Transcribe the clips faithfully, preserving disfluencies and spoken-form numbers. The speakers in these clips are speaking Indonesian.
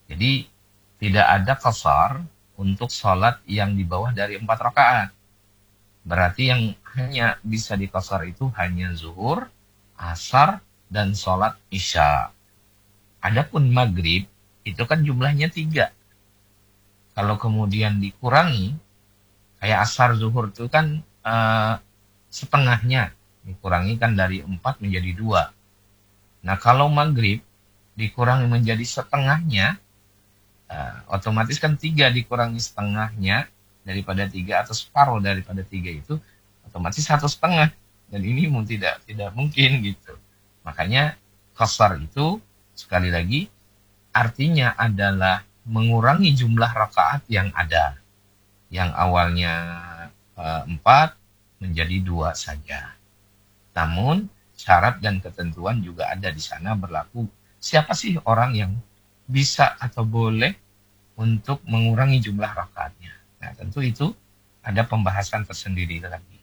Jadi tidak ada qasar untuk sholat yang di bawah dari empat rakaat. Berarti yang hanya bisa diqasar itu hanya zuhur, asar, dan sholat isya. Adapun maghrib itu kan jumlahnya tiga. Kalau kemudian dikurangi, kayak asar zuhur itu kan uh, setengahnya, dikurangi kan dari empat menjadi dua. Nah kalau maghrib dikurangi menjadi setengahnya, uh, otomatis kan tiga dikurangi setengahnya daripada tiga atau separuh daripada tiga itu otomatis satu setengah, dan ini mau tidak tidak mungkin gitu. Makanya qasar itu sekali lagi artinya adalah mengurangi jumlah rakaat yang ada, yang awalnya uh, empat menjadi dua saja. Namun syarat dan ketentuan juga ada di sana berlaku. Siapa sih orang yang bisa atau boleh untuk mengurangi jumlah rakaatnya? Nah, tentu itu ada pembahasan tersendiri lagi.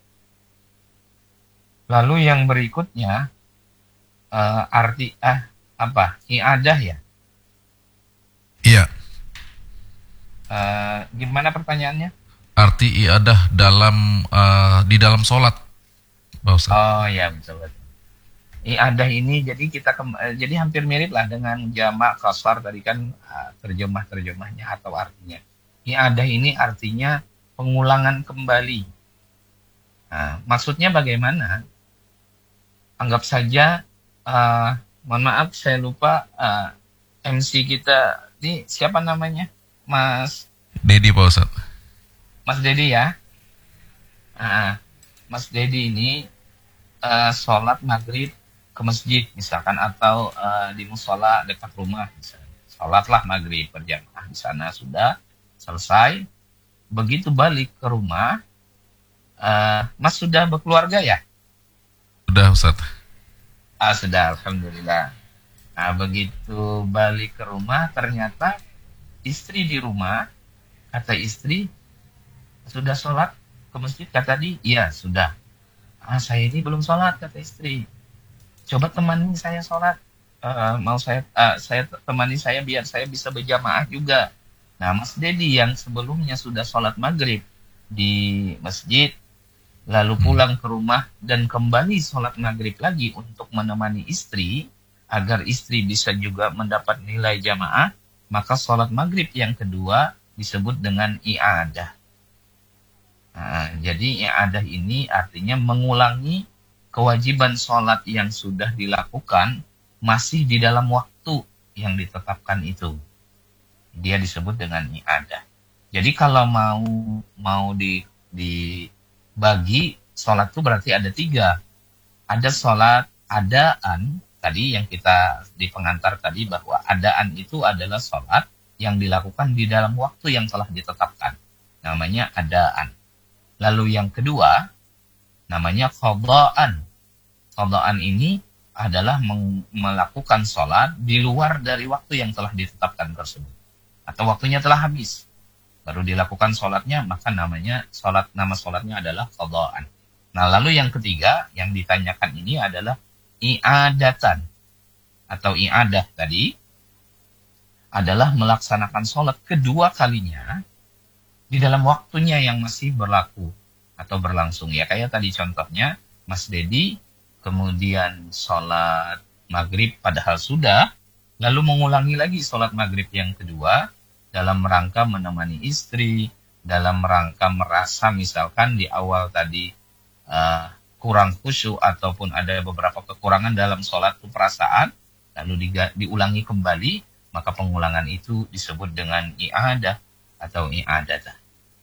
Lalu yang berikutnya uh, arti ah apa? I'adah ya? Iya. Uh, gimana pertanyaannya? Arti i'adah dalam uh, di dalam sholat, Pak Ustaz. Oh ya, betul betul. I'adah ini jadi kita ke, jadi hampir mirip lah dengan jamak qasar tadi kan, uh, terjemah-terjemahnya atau artinya. I'adah ini artinya pengulangan kembali. Nah, maksudnya bagaimana? Anggap saja, uh, mohon maaf saya lupa, uh, M C kita ini siapa namanya? Mas Dedi, Pak Ustaz. Mas Dedi ya. Nah, Mas Dedi ini uh, sholat maghrib ke masjid misalkan, atau uh, di musola dekat rumah misalnya. Sholatlah maghrib berjamaah di sana, sudah selesai. Begitu balik ke rumah, uh, Mas sudah berkeluarga ya? Sudah, Ustaz. Ah, sudah, alhamdulillah. Nah, begitu balik ke rumah ternyata istri di rumah, kata istri, sudah sholat ke masjid kata di, iya sudah. Ah, saya ini belum sholat, kata istri. Coba temani saya sholat, uh, mau saya uh, saya temani saya biar saya bisa berjamaah juga. Nah, Mas Dedi yang sebelumnya sudah sholat maghrib di masjid, lalu pulang ke rumah dan kembali sholat maghrib lagi untuk menemani istri, agar istri bisa juga mendapat nilai jamaah, maka sholat maghrib yang kedua disebut dengan i'adah. Nah, jadi i'adah ini artinya mengulangi kewajiban sholat yang sudah dilakukan masih di dalam waktu yang ditetapkan itu. Dia disebut dengan i'adah. Jadi kalau mau mau di dibagi sholat itu berarti ada tiga. Ada sholat adaan, tadi yang kita di pengantar tadi bahwa adaan itu adalah sholat yang dilakukan di dalam waktu yang telah ditetapkan. Namanya adaan. Lalu yang kedua namanya qadaan. Qadaan ini adalah melakukan sholat di luar dari waktu yang telah ditetapkan tersebut, atau waktunya telah habis baru dilakukan sholatnya, maka namanya sholat, nama sholatnya adalah qadaan. Nah, lalu yang ketiga yang ditanyakan ini adalah i'adatan atau i'adah tadi, adalah melaksanakan sholat kedua kalinya di dalam waktunya yang masih berlaku atau berlangsung. Ya kayak tadi contohnya Mas Dedi kemudian sholat maghrib padahal sudah, lalu mengulangi lagi sholat maghrib yang kedua dalam rangka menemani istri, dalam rangka merasa misalkan di awal tadi uh, kurang khusyuk ataupun ada beberapa kekurangan dalam sholat itu perasaan, lalu di, diulangi kembali, maka pengulangan itu disebut dengan i'adah atau i'adatah.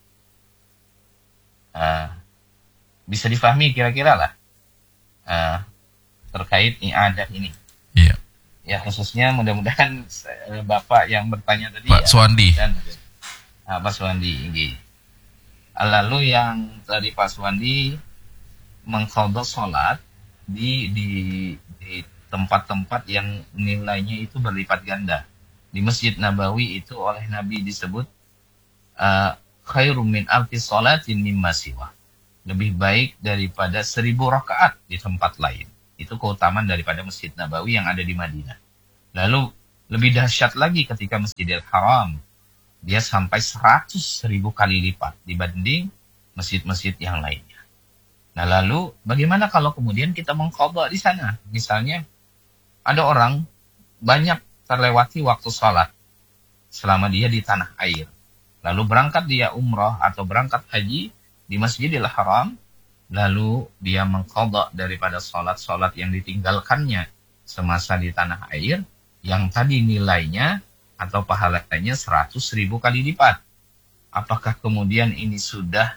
Uh, bisa difahami kira-kira lah uh, terkait i'adah ini. Iya. Ya khususnya mudah-mudahan uh, Bapak yang bertanya tadi, Pak ya, Suwandi. dan uh, Pak Suwandi ini. Lalu yang tadi Pak Suwandi mengqadha sholat di di di tempat-tempat yang nilainya itu berlipat ganda. Di Masjid Nabawi itu oleh Nabi disebut uh, khairum min alfi sholatin mimma siwa. Lebih baik daripada seribu rakaat di tempat lain. Itu keutamaan daripada Masjid Nabawi yang ada di Madinah. Lalu Lebih dahsyat lagi ketika Masjidil Haram. Dia sampai seratus ribu kali lipat dibanding masjid-masjid yang lainnya. Nah lalu bagaimana kalau kemudian kita mengqadha di sana? Misalnya ada orang banyak terlewati waktu sholat selama dia di tanah air. Lalu berangkat dia umrah atau berangkat haji di Masjidil Haram. Lalu dia mengqadha daripada sholat-sholat yang ditinggalkannya semasa di tanah air. Yang tadi nilainya atau pahalanya seratus ribu kali lipat. Apakah kemudian ini sudah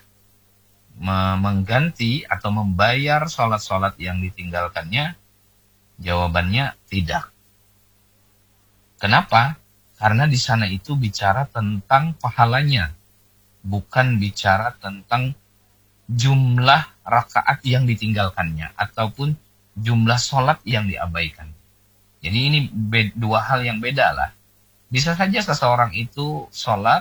mengganti atau membayar sholat-sholat yang ditinggalkannya? Jawabannya tidak. Kenapa? Karena di sana itu bicara tentang pahalanya, bukan bicara tentang jumlah rakaat yang ditinggalkannya ataupun jumlah sholat yang diabaikan. Jadi ini be- dua hal yang beda lah. Bisa saja seseorang itu sholat,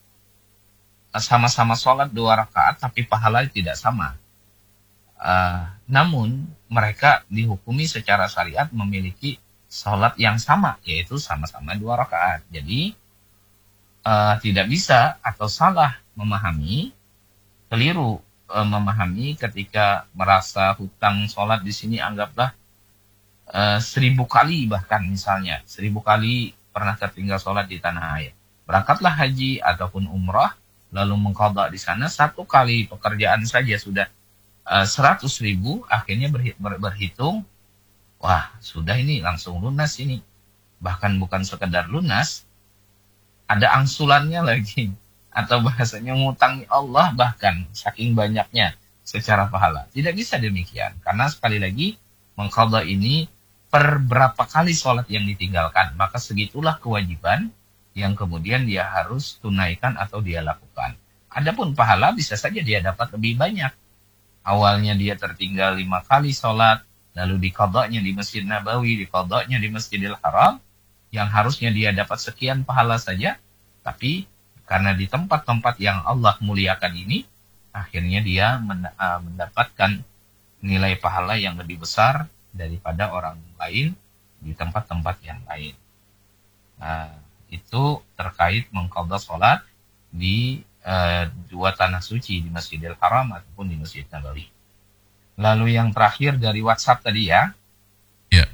sama-sama sholat dua rakaat, tapi pahalanya tidak sama. Uh, namun mereka dihukumi secara syariat memiliki sholat yang sama, yaitu sama-sama dua rakaat. Jadi uh, tidak bisa atau salah memahami, keliru uh, memahami ketika merasa hutang sholat di sini anggaplah uh, seribu kali bahkan misalnya seribu kali pernah tertinggal sholat di tanah air. Berangkatlah haji ataupun umrah, lalu mengqadha di sana satu kali pekerjaan saja sudah uh, seratus ribu, akhirnya ber, ber, berhitung, wah sudah ini langsung lunas ini. Bahkan bukan sekedar lunas, ada angsulannya lagi. Atau bahasanya ngutangi Allah bahkan, saking banyaknya secara pahala. Tidak bisa demikian, karena sekali lagi mengqadha ini per berapa kali sholat yang ditinggalkan, maka segitulah kewajiban yang kemudian dia harus tunaikan atau dia lakukan. Adapun pahala bisa saja dia dapat lebih banyak. Awalnya dia tertinggal lima kali sholat, lalu diqadhanya di Masjid Nabawi, diqadhanya di Masjidil Haram, yang harusnya dia dapat sekian pahala saja, tapi karena di tempat-tempat yang Allah muliakan ini, akhirnya dia mendapatkan nilai pahala yang lebih besar daripada orang lain di tempat-tempat yang lain. Nah, itu terkait mengqadha sholat di uh, dua tanah suci, di Masjidil Haram ataupun di Masjid Nabawi. Lalu yang terakhir dari WhatsApp tadi ya. Ya.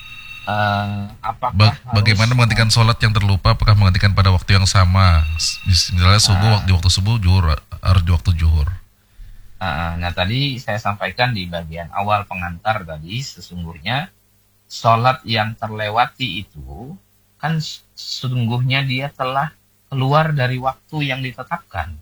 Uh, apakah ba- harus, bagaimana menghentikan sholat yang terlupa? Apakah menghentikan pada waktu yang sama? Misalnya subuh, uh, di waktu subuh, zuhur harus di waktu zuhur. Nah tadi saya sampaikan di bagian awal pengantar tadi, sesungguhnya sholat yang terlewati itu kan sesungguhnya dia telah keluar dari waktu yang ditetapkan.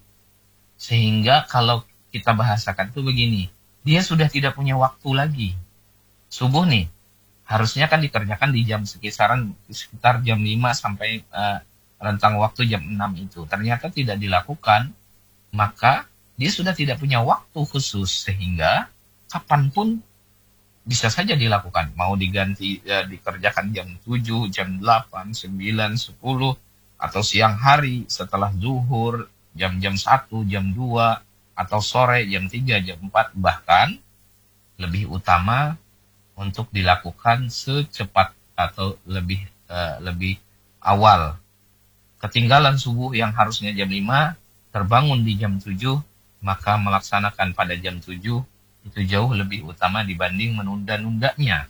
Sehingga kalau kita bahasakan itu begini, dia sudah tidak punya waktu lagi. Subuh nih, harusnya kan dikerjakan di jam sekisaran sekitar jam lima sampai uh, rentang waktu jam enam itu. Ternyata tidak dilakukan, maka dia sudah tidak punya waktu khusus, sehingga kapanpun bisa saja dilakukan. Mau diganti, ya, dikerjakan jam tujuh, jam delapan, sembilan, sepuluh, atau siang hari setelah zuhur, jam-jam satu, jam dua, atau sore jam tiga, jam empat. Bahkan lebih utama untuk dilakukan secepat atau lebih uh, lebih awal. Ketinggalan subuh yang harusnya jam lima, terbangun di jam tujuh, maka melaksanakan pada jam tujuh itu jauh lebih utama dibanding menunda-nundanya.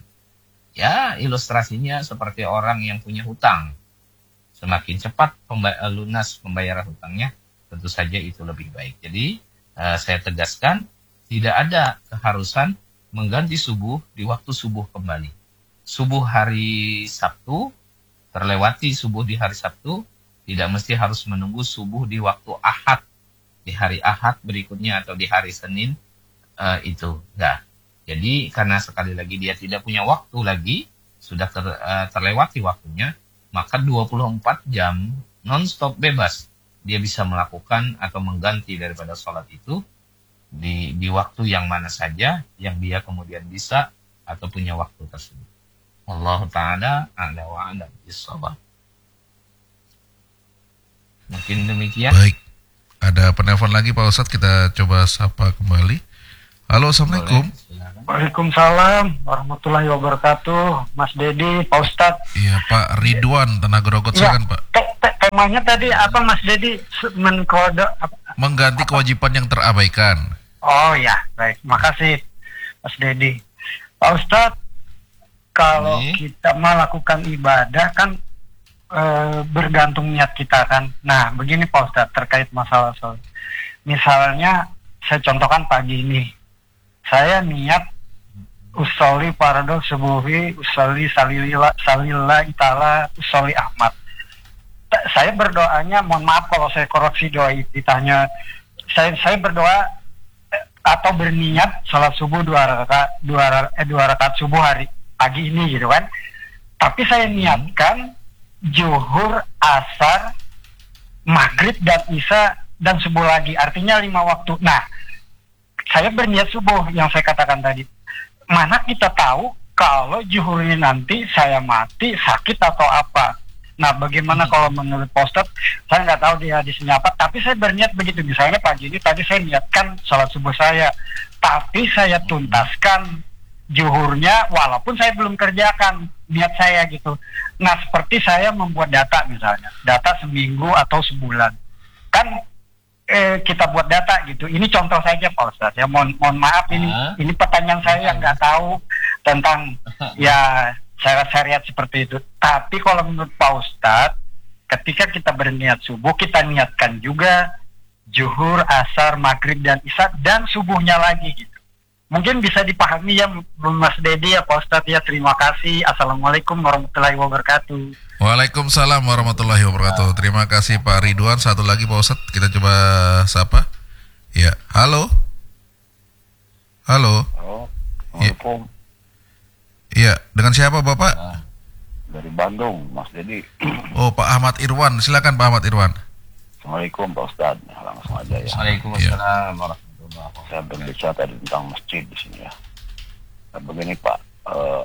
Ya, ilustrasinya seperti orang yang punya hutang. Semakin cepat pembay- lunas pembayaran hutangnya, tentu saja itu lebih baik. Jadi, uh, saya tegaskan, tidak ada keharusan mengganti subuh di waktu subuh kembali. Subuh hari Sabtu, terlewati subuh di hari Sabtu, tidak mesti harus menunggu subuh di waktu Ahad, di hari Ahad berikutnya atau di hari Senin, uh, itu enggak. Jadi karena sekali lagi dia tidak punya waktu lagi, sudah ter, uh, terlewati waktunya, maka dua puluh empat jam non-stop bebas dia bisa melakukan atau mengganti daripada sholat itu di di waktu yang mana saja yang dia kemudian bisa atau punya waktu tersebut. Allah Ta'ala a'la wa a'lam bis-shawab. Mungkin demikian. Baik. Ada penelpon lagi Pak Ustadz, kita coba sapa kembali. Halo, Assalamualaikum. Boleh, silakan. Waalaikumsalam warahmatullahi wabarakatuh, Mas Dedi, Pak Ustadz. Iya, Pak Ridwan, Tenaga Rogot, Ya, silakan Pak. te- te- temanya tadi apa, Mas Dedi? Se- Mengkode apa? Mengganti kewajiban yang terabaikan. Oh ya, baik. Makasih, Mas Dedi. Pak Ustadz, kalau Ini. kita melakukan ibadah kan eh, bergantung niat kita kan. Nah, begini Pak Ustadz terkait masalah soal. Misalnya, saya contohkan pagi ini, saya niat usolli fardu subuhi, usolli salilila, salillah itala, usolli ahmad. T- Saya berdoanya, mohon maaf kalau saya koreksi doa itu, ditanya, saya saya berdoa eh, atau berniat salat subuh dua rakaat dua ra- eh, dua rakaat subuh hari pagi ini gitu kan. Tapi saya niatkan zuhur, asar, maghrib dan isya dan subuh lagi, artinya lima waktu. Nah, saya berniat subuh yang saya katakan tadi. Mana kita tahu kalau zuhur ini nanti saya mati, sakit atau apa. Nah, bagaimana kalau menurut Pak Ustadz? Saya nggak tahu dia hadisnya apa, tapi saya berniat begitu. Misalnya pagi ini tadi saya niatkan sholat subuh saya, tapi saya tuntaskan zuhurnya walaupun saya belum kerjakan niat saya gitu. Nah, seperti saya membuat data misalnya, data seminggu atau sebulan. Kan eh, kita buat data gitu. Ini contoh saja Pak Ustadz. Ya mohon mohon maaf ini Ah. ini pertanyaan saya yang nggak tahu tentang ya syariat-syariat seperti itu. Tapi kalau menurut Pak Ustadz, ketika kita berniat subuh, kita niatkan juga zuhur, asar, maghrib dan isya dan subuhnya lagi gitu. Mungkin bisa dipahami ya Mas Dedi ya Pak Ustadz ya. Terima kasih. Assalamualaikum warahmatullahi wabarakatuh. Waalaikumsalam warahmatullahi wabarakatuh. Terima kasih Pak Ridwan. Satu lagi Pak Ustadz, kita coba sapa. Ya, halo. Halo. Halo, Assalamualaikum. Iya, dengan siapa Bapak? Ah, Dari Bandung, Mas Dedi. Oh, Pak Ahmad Irwan. Silakan Pak Ahmad Irwan. Assalamualaikum Pak Ustadz. Langsung aja ya. Waalaikumsalam warahmatullahi wabarakatuh. Saya berbicara tadi tentang masjid di sini ya. Nah, begini Pak, eh,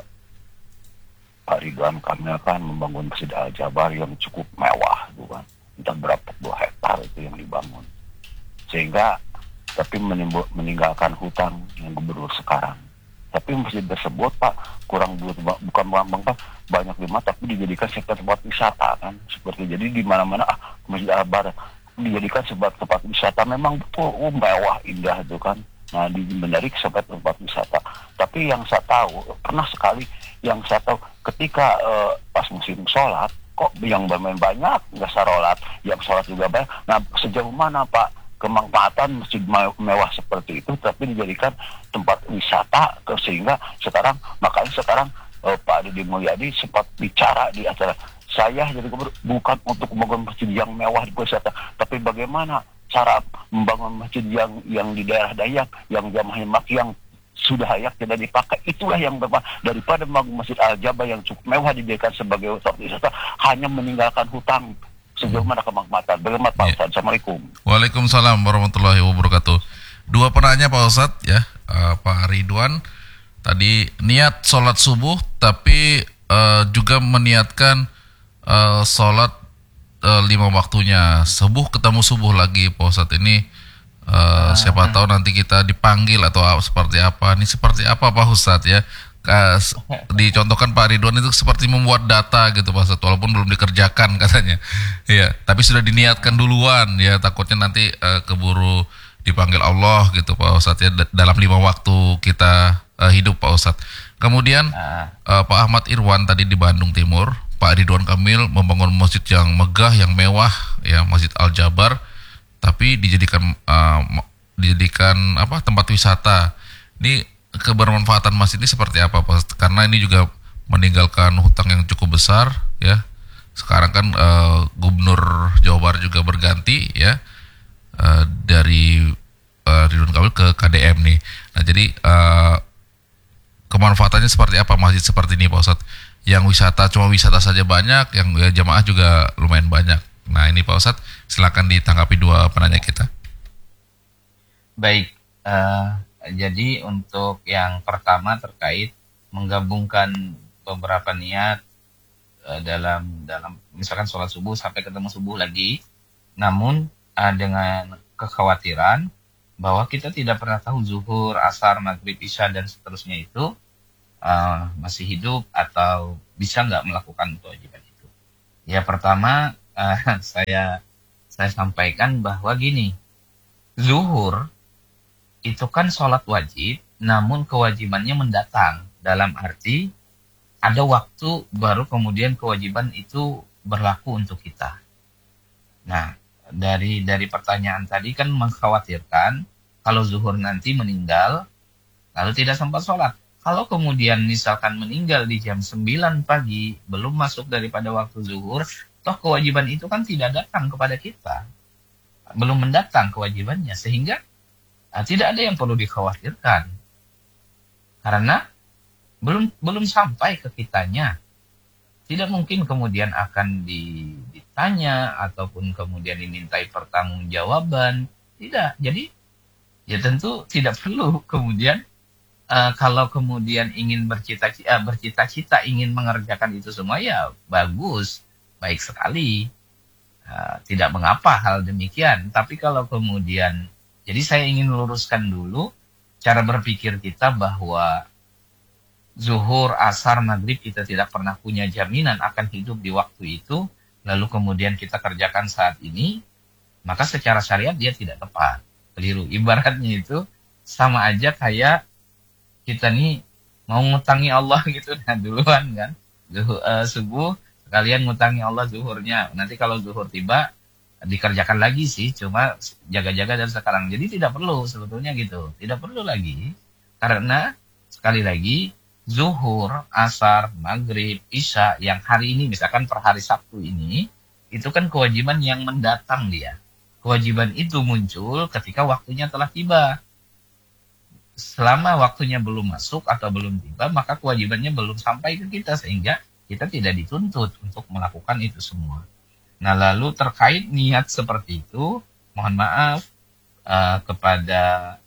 Pak Ridwan Kamil kan membangun Masjid Al-Jabar yang cukup mewah, itu kan. Entah berapa puluh hektar itu yang dibangun. Sehingga, tapi menimbul- meninggalkan hutang yang gubernur sekarang. Tapi masjid tersebut Pak kurang bu- bukan bang Pak banyak lima tapi dijadikan sektor tempat wisata kan seperti jadi di mana-mana ah Masjid Al-Bar dijadikan sebagai tempat wisata memang betul oh, mewah indah itu kan. Nah di menarik sebagai tempat wisata. Tapi yang saya tahu pernah sekali yang saya tahu ketika eh, pas musim sholat kok yang bermain banyak nggak sholat yang sholat juga banyak. Nah sejauh mana Pak kemanfaatan masjid mewah seperti itu tapi dijadikan tempat wisata ke, sehingga sekarang makanya sekarang eh, Pak Deddy Mulyadi sempat bicara di acara saya jadi gubernur bukan untuk membangun masjid yang mewah di wisata tapi bagaimana cara membangun masjid yang yang di daerah Dayak yang jamaahnya mak yang sudah layak tidak dipakai itulah yang berapa daripada membangun masjid Al-Jabar yang cukup mewah dijadikan sebagai tempat wisata hanya meninggalkan hutang. Sejauh mana kemanfaatan? Bagaimana Pak Ya. Ustadz? Assalamualaikum. Waalaikumsalam warahmatullahi wabarakatuh. Dua penanya Pak Ustadz ya, eh, Pak Ridwan tadi niat sholat subuh tapi eh, juga meniatkan eh, sholat eh, lima waktunya subuh ketemu subuh lagi Pak Ustadz ini eh, siapa tahu nanti kita dipanggil atau seperti apa ini seperti apa Pak Ustadz ya. Kas, dicontohkan Pak Ridwan itu seperti membuat data gitu Pak Ustadz walaupun belum dikerjakan katanya ya tapi sudah diniatkan duluan ya takutnya nanti uh, keburu dipanggil Allah gitu Pak Ustadz ya d- dalam lima waktu kita uh, hidup Pak Ustadz kemudian ah, uh, Pak Ahmad Irwan tadi di Bandung Timur Pak Ridwan Kamil membangun masjid yang megah yang mewah ya Masjid Al-Jabar tapi dijadikan uh, dijadikan apa tempat wisata ini kebermanfaatan masjid ini seperti apa Pak? Karena ini juga meninggalkan hutang yang cukup besar ya. Sekarang kan uh, Gubernur Jawa Barat juga berganti ya uh, dari uh, Ridwan Kamil ke K D M nih. Nah jadi uh, kemanfaatannya seperti apa masjid seperti ini Pak Ustadz? Yang wisata cuma wisata saja banyak, yang ya, jamaah juga lumayan banyak. Nah ini Pak Ustadz silakan ditanggapi dua penanya kita. baik. eh, jadi untuk yang pertama terkait menggabungkan beberapa niat eh, dalam dalam misalkan sholat subuh sampai ketemu subuh lagi, namun eh, dengan kekhawatiran bahwa kita tidak pernah tahu zuhur, asar, maghrib, isya dan seterusnya itu uh, masih hidup atau bisa nggak melakukan kewajiban itu. Ya pertama uh, saya saya sampaikan bahwa gini, zuhur itu kan sholat wajib, namun kewajibannya mendatang, dalam arti ada waktu baru kemudian kewajiban itu berlaku untuk kita. Nah, dari dari pertanyaan tadi kan mengkhawatirkan kalau zuhur nanti meninggal lalu tidak sempat sholat. Kalau kemudian misalkan meninggal di jam sembilan pagi belum masuk daripada waktu zuhur, toh kewajiban itu kan tidak datang kepada kita, belum mendatang kewajibannya, sehingga nah, tidak ada yang perlu dikhawatirkan karena belum belum sampai ke kitanya. Tidak mungkin kemudian akan ditanya ataupun kemudian dimintai pertanggungjawaban. Tidak. Jadi ya tentu tidak perlu kemudian uh, kalau kemudian ingin bercita-cita, uh, bercita-cita ingin mengerjakan itu semua, ya bagus, baik sekali. Uh, tidak mengapa hal demikian. Tapi kalau kemudian, jadi saya ingin luruskan dulu cara berpikir kita bahwa zuhur, asar, maghrib kita tidak pernah punya jaminan akan hidup di waktu itu, lalu kemudian kita kerjakan saat ini, maka secara syariat dia tidak tepat, keliru. Ibaratnya itu sama aja kayak kita nih mau ngutangi Allah gitu, nah duluan kan, zuhur, uh, subuh sekalian ngutangi Allah zuhurnya, nanti kalau zuhur tiba dikerjakan lagi sih, cuma jaga-jaga dari sekarang. Jadi tidak perlu sebetulnya gitu, tidak perlu lagi, karena sekali lagi zuhur, asar, maghrib, isya yang hari ini, misalkan per hari Sabtu ini, itu kan kewajiban yang mendatang dia. Kewajiban itu muncul ketika waktunya telah tiba. Selama waktunya belum masuk atau belum tiba, maka kewajibannya belum sampai ke kita, sehingga kita tidak dituntut untuk melakukan itu semua. Nah, lalu terkait niat seperti itu, mohon maaf uh, kepada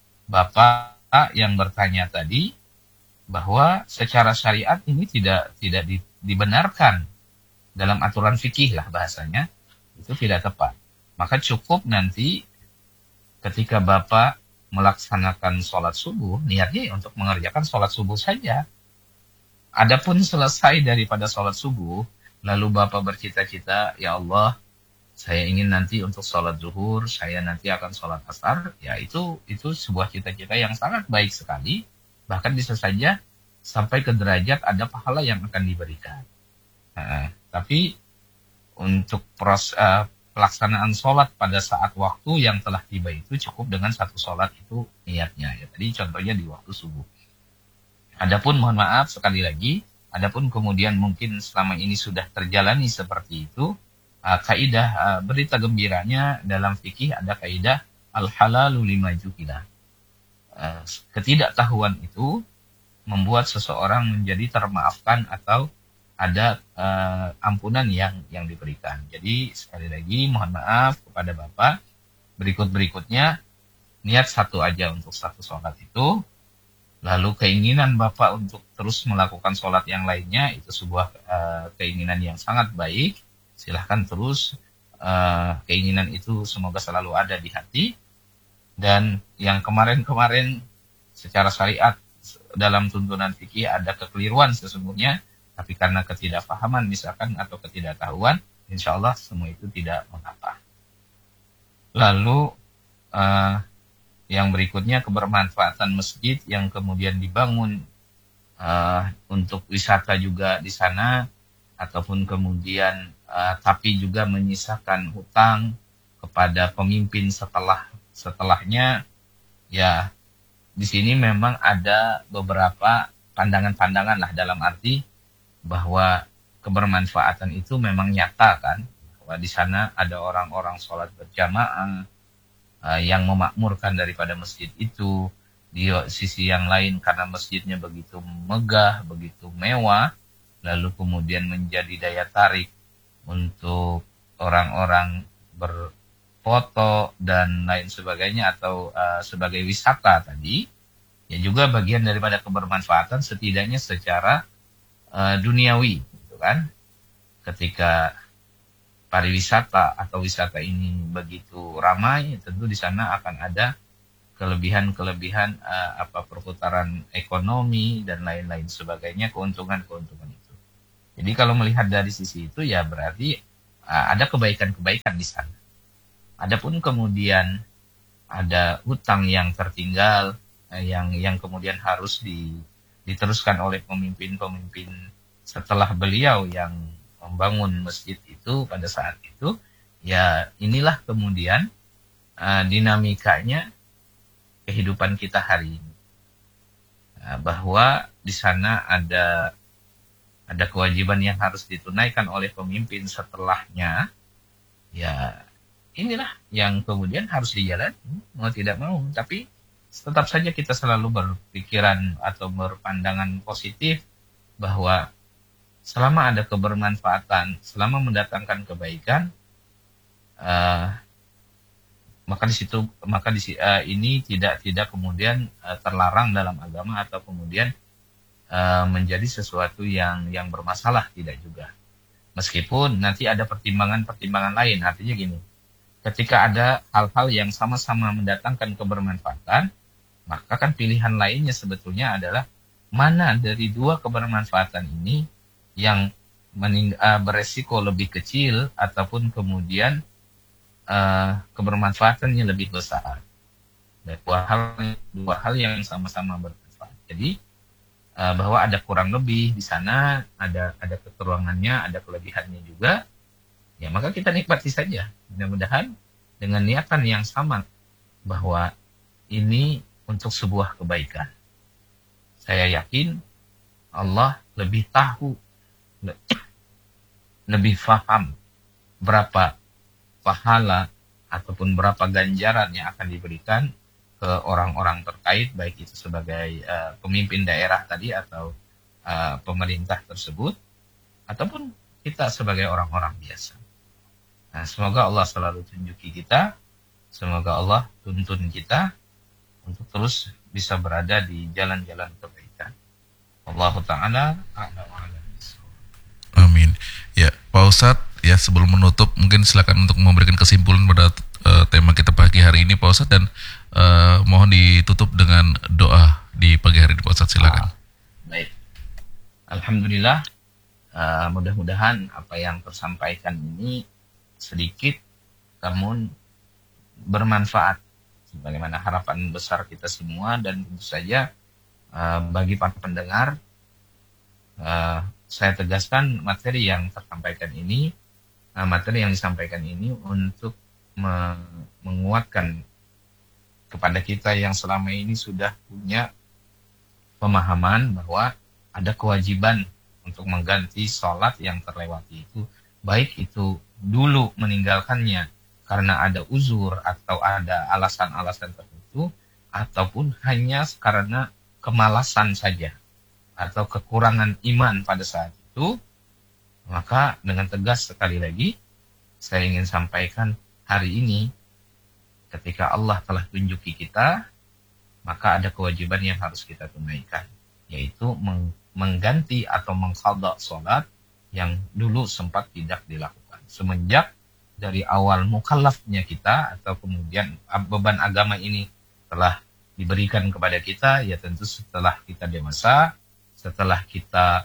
Bapak yang bertanya tadi, bahwa secara syariat ini tidak tidak di, dibenarkan dalam aturan fikih lah bahasanya, itu tidak tepat. Maka cukup nanti ketika Bapak melaksanakan sholat subuh, niatnya untuk mengerjakan sholat subuh saja. Adapun selesai daripada sholat subuh, lalu Bapak bercita-cita, ya Allah, saya ingin nanti untuk sholat zuhur, saya nanti akan sholat asar, ya itu itu sebuah cita-cita yang sangat baik sekali. Bahkan bisa saja sampai ke derajat ada pahala yang akan diberikan. Nah, tapi untuk pros, uh, pelaksanaan sholat pada saat waktu yang telah tiba itu cukup dengan satu sholat itu niatnya. Ya, tadi contohnya di waktu subuh. Adapun mohon maaf sekali lagi, adapun kemudian mungkin selama ini sudah terjalani seperti itu, uh, kaidah uh, berita gembiranya dalam fikih ada kaidah al-halalu lima juhila. Uh, ketidaktahuan itu membuat seseorang menjadi termaafkan atau ada uh, ampunan yang yang diberikan. Jadi sekali lagi mohon maaf kepada Bapak, berikut-berikutnya niat satu aja untuk satu sholat itu, lalu keinginan Bapak untuk terus melakukan sholat yang lainnya itu sebuah uh, keinginan yang sangat baik. Silahkan terus, uh, keinginan itu semoga selalu ada di hati. Dan yang kemarin-kemarin secara syariat dalam tuntunan fikih ada kekeliruan sesungguhnya, tapi karena ketidakpahaman misalkan atau ketidaktahuan, insya Allah semua itu tidak mengapa. Lalu uh, yang berikutnya kebermanfaatan masjid yang kemudian dibangun uh, untuk wisata juga di sana, ataupun kemudian uh, tapi juga menyisakan hutang kepada pemimpin setelah setelahnya, ya di sini memang ada beberapa pandangan-pandangan lah, dalam arti bahwa kebermanfaatan itu memang nyata kan, bahwa di sana ada orang-orang sholat berjamaah uh, yang memakmurkan daripada masjid itu. Di sisi yang lain karena masjidnya begitu megah, begitu mewah, lalu kemudian menjadi daya tarik untuk orang-orang ber foto dan lain sebagainya, atau uh, sebagai wisata tadi, ya juga bagian daripada kebermanfaatan setidaknya secara uh, duniawi, gitu kan? Ketika pariwisata atau wisata ini begitu ramai, tentu di sana akan ada kelebihan-kelebihan uh, apa perputaran ekonomi dan lain-lain sebagainya, keuntungan-keuntungan itu. Jadi kalau melihat dari sisi itu ya berarti uh, ada kebaikan-kebaikan di sana. Adapun kemudian ada hutang yang tertinggal uh, yang yang kemudian harus di, diteruskan oleh pemimpin-pemimpin setelah beliau yang membangun masjid itu pada saat itu, ya inilah kemudian uh, dinamikanya kehidupan kita hari ini. Uh, bahwa di sana ada ada kewajiban yang harus ditunaikan oleh pemimpin setelahnya, ya inilah yang kemudian harus dijalani, mau tidak mau. Tapi tetap saja kita selalu berpikiran atau berpandangan positif bahwa selama ada kebermanfaatan, selama mendatangkan kebaikan, uh, maka di situ maka di uh, ini tidak tidak kemudian uh, terlarang dalam agama atau kemudian uh, menjadi sesuatu yang yang bermasalah, tidak juga. Meskipun nanti ada pertimbangan-pertimbangan lain, artinya gini, ketika ada hal-hal yang sama-sama mendatangkan kebermanfaatan, maka kan pilihan lainnya sebetulnya adalah mana dari dua kebermanfaatan ini yang mening- uh, beresiko lebih kecil ataupun kemudian uh, kebermanfaatannya lebih besar. Dan dua hal dua hal yang sama-sama bermanfaat. Jadi uh, bahwa ada kurang lebih di sana, ada ada kekurangannya, ada kelebihannya juga. Ya maka kita nikmati saja. Mudah-mudahan dengan niatan yang sama bahwa ini untuk sebuah kebaikan. Saya yakin Allah lebih tahu, lebih faham berapa pahala ataupun berapa ganjaran yang akan diberikan ke orang-orang terkait, baik itu sebagai uh, pemimpin daerah tadi atau uh, pemerintah tersebut, ataupun kita sebagai orang-orang biasa. Nah, semoga Allah selalu tunjuki kita, semoga Allah tuntun kita untuk terus bisa berada di jalan-jalan kebaikan. Allahu ta'ala a'lam. Amin. Ya, Pak Ustadz, ya sebelum menutup mungkin silakan untuk memberikan kesimpulan pada uh, tema kita pagi hari ini Pak Ustadz, dan uh, mohon ditutup dengan doa di pagi hari ini Pak Ustadz, silakan. Ah, baik. Alhamdulillah, uh, mudah-mudahan apa yang tersampaikan ini sedikit namun bermanfaat sebagaimana harapan besar kita semua, dan tentu saja uh, bagi para pendengar, uh, saya tegaskan materi yang tersampaikan ini, uh, materi yang disampaikan ini untuk me- menguatkan kepada kita yang selama ini sudah punya pemahaman bahwa ada kewajiban untuk mengganti sholat yang terlewati itu, baik itu dulu meninggalkannya karena ada uzur atau ada alasan-alasan tertentu, ataupun hanya karena kemalasan saja atau kekurangan iman pada saat itu. Maka dengan tegas sekali lagi saya ingin sampaikan hari ini, ketika Allah telah tunjuki kita, maka ada kewajiban yang harus kita tunaikan, yaitu meng- mengganti atau mengqadha sholat yang dulu sempat tidak dilakukan. Semenjak dari awal mukallafnya kita atau kemudian beban agama ini telah diberikan kepada kita, ya tentu setelah kita dewasa, setelah kita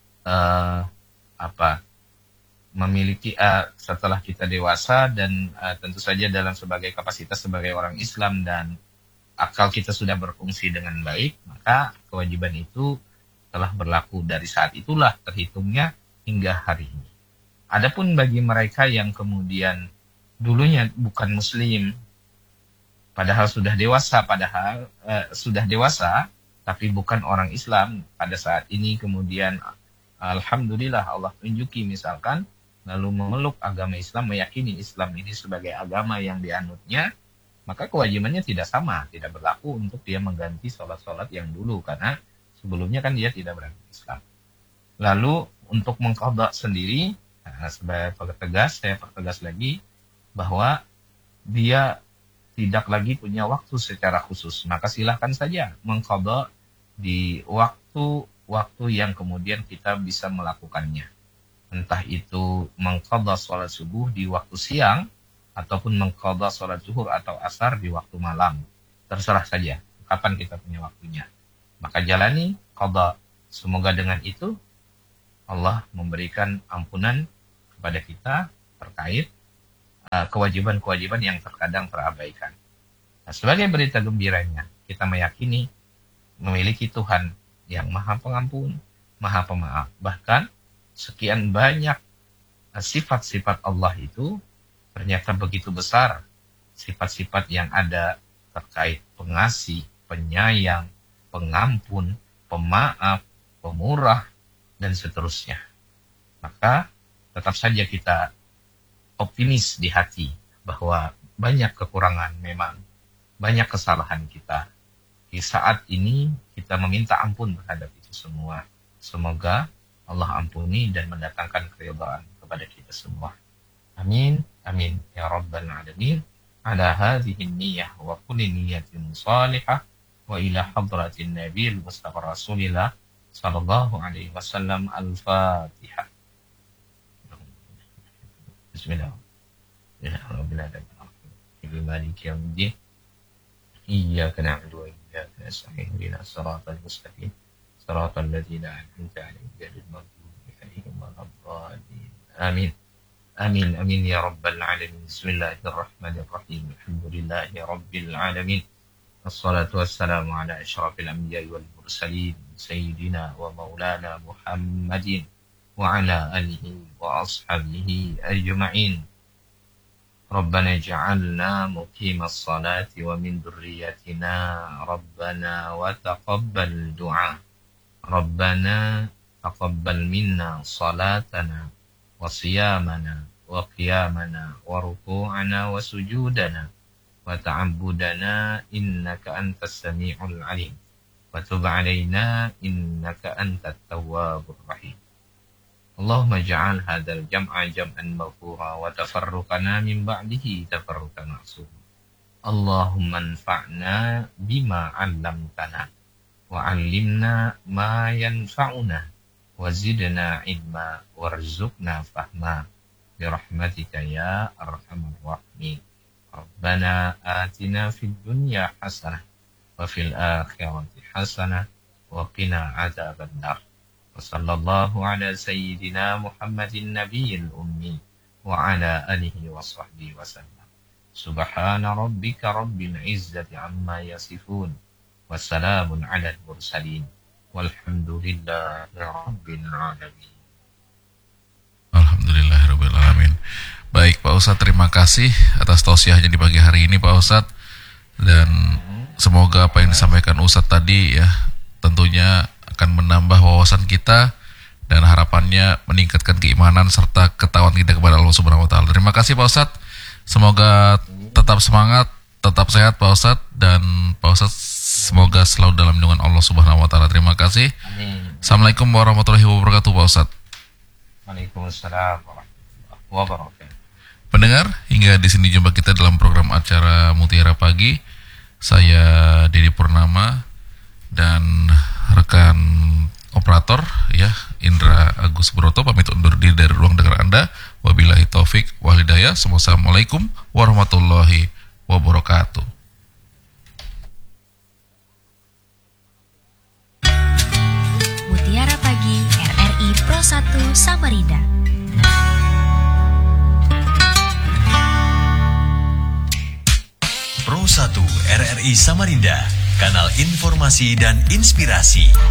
uh, apa memiliki uh, setelah kita dewasa dan uh, tentu saja dalam sebagai kapasitas sebagai orang Islam dan akal kita sudah berfungsi dengan baik, maka kewajiban itu telah berlaku dari saat itulah terhitungnya hingga hari ini. Adapun bagi mereka yang kemudian dulunya bukan muslim, padahal sudah dewasa, padahal uh, sudah dewasa, tapi bukan orang Islam pada saat ini, kemudian alhamdulillah Allah tunjuki misalkan, lalu memeluk agama Islam, meyakini Islam ini sebagai agama yang dianutnya, maka kewajibannya tidak sama, tidak berlaku untuk dia mengganti sholat-sholat yang dulu, karena sebelumnya kan dia tidak beragama Islam. Lalu untuk mengqadha sendiri, nah, sebagai pertegas, saya pertegas lagi bahwa dia tidak lagi punya waktu secara khusus, maka silahkan saja mengqadha di waktu-waktu yang kemudian kita bisa melakukannya. Entah itu mengqadha sholat subuh di waktu siang, ataupun mengqadha sholat zuhur atau asar di waktu malam. terserah saja kapan kita punya waktunya. Maka jalani qada. Semoga dengan itu Allah memberikan ampunan kepada kita terkait uh, kewajiban-kewajiban yang terkadang terabaikan. Nah, sebagai berita gembiranya, kita meyakini memiliki Tuhan yang Maha Pengampun, Maha Pemaaf. Bahkan sekian banyak uh, sifat-sifat Allah itu ternyata begitu besar. Sifat-sifat yang ada terkait pengasih, penyayang, pengampun, pemaaf, pemurah, dan seterusnya. Maka tetap saja kita optimis di hati bahwa banyak kekurangan memang, banyak kesalahan kita. Di saat ini kita meminta ampun terhadap itu semua. Semoga Allah ampuni dan mendatangkan keridhaan kepada kita semua. Amin, amin, ya Rabbal Alamin. Ala hadhihi niyyah wa kulli niyyatin salihah wa ila hadratin Nabi Mustafa Rasulillah sallallahu alaihi wasallam. Al-Fatihah. Bismillah. Ya Rabbil Alamin. Maliki yaumiddin. Iyyaka na'budu wa iyyaka nasta'in. Ihdinas siratal mustaqim. Siratal ladzina an'amta 'alaihim ghairil maghdubi 'alaihim waladdallin. Amin. Amin, amin ya Rabbal Alamin. Bismillahirrahmanirrahim. Alhamdulillahi Rabbil Alamin. Assalatu wassalamu ala asyrafil anbiya'i wal mursalin. Sayyidina wa maulana Muhammadin. Wa ala alihi wa ashabihi ajma'in. Rabbana ja'alna muqimas salati wa min dhurriyyatina. Rabbana wa taqabbal du'a. Rabbana taqabbal minna salatana wa siyamana wa qiyamana wa ruku'ana wa sujudana wa ta'abbudana innaka antas sami'ul alim wa tub 'alaina innaka antat tawwabur rahim. Allahumma ja'al hadzal jam'a jam'an maghfura wa tafarruqana min ba'dihi tafarruqan ma'sum. Allahumma anfa'na bima 'allamtana wa 'allimna ma yanfa'una wa zidna ilma warzuqna fahma birahmatika ya arhamar rahimin. Rabbana atina fid dunya hasanah wa fil akhirati hasanah wa qina adzabannar. Wa sallallahu ala sayyidina Muhammadin nabiyil ummi wa ala alihi wa sahbihi wa sallam. Subhana rabbika rabbil izzati amma yasifun wa salamun ala al-mursalin. Walhamdulillahi Rabbil Alamin. Alhamdulillahirabbil alamin. Baik Pak Ustadz, terima kasih atas tausiahnya di pagi hari ini Pak Ustadz. Dan semoga apa yang disampaikan Ustadz tadi ya tentunya akan menambah wawasan kita dan harapannya meningkatkan keimanan serta ketakwaan kita kepada Allah Subhanahu wa taala. Terima kasih Pak Ustadz. Semoga tetap semangat, tetap sehat Pak Ustadz, dan Pak Ustadz semoga selalu dalam lindungan Allah Subhanahu wa taala. Terima kasih. Amin. Assalamualaikum warahmatullahi wabarakatuh Pak Ustadz. Waalaikumsalam warahmatullahi wabarakatuh. Pendengar, hingga di sini jumpa kita dalam program acara Mutiara Pagi. Saya Dedi Purnama dan rekan operator ya Indra Agus Broto pamit undur diri dari ruang dengar Anda. Wabillahi taufik wal hidayah. Wassalamualaikum warahmatullahi wabarakatuh. Mutiara Pagi R R I Pro satu Samarinda. Pro satu R R I Samarinda, kanal informasi dan inspirasi.